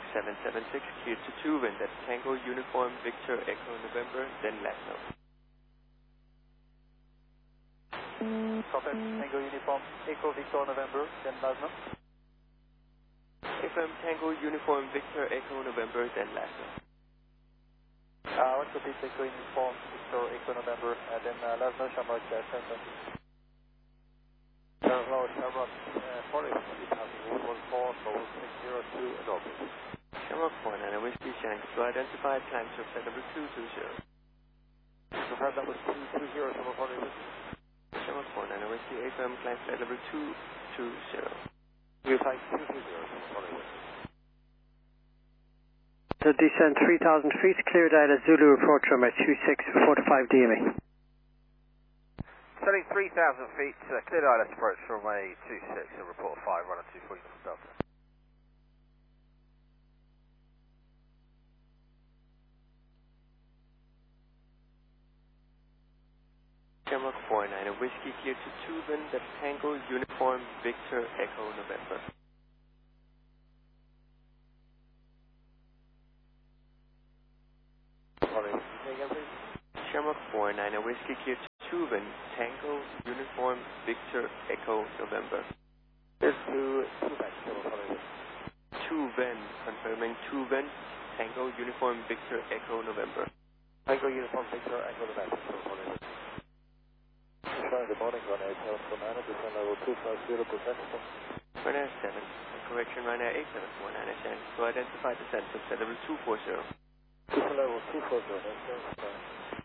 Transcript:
776, cleared to 2 wind, that's Tango Uniform Victor Echo November, then left now. Copy, Tango Uniform Echo Victor November, then last now. FM Tango Uniform Victor Echo November, then last now. One copy, Tango Uniform Victor Echo November, then last now, Shamrock 776. Hello, Shamrock Forest, it was 44602 Adobe. Shamrock 49 Whiskey Shanks to identify climb to flight number 220. Confirm that was 220, Shamrock 49 Whiskey. Shamrock 49 Whiskey FM climb flight number 220. You flight 220, Shamrock 49 Whiskey. So descend 3,000 feet, clear dial at Zulu approach runway 2645 DME. Setting 3,000 feet, clear ILS approach runway 26 and report 5, runner 240 Delta. Shamrock 49 Whiskey cleared to 2 wind, that's Tango Uniform Victor Echo November. Shamrock 49 Whiskey cleared to 2 wind, Tango Uniform Victor Echo November. Here's 2 back, Shamrock 49. 2 wind, confirming 2 wind, Tango Uniform Victor Echo November. Tango Uniform Victor Echo November, Shamrock 49. Showing the morning runway 749, descend level 250%. Runway 7, correction runway 8749 ascend to identify descent to level 240. Descend level 240, that's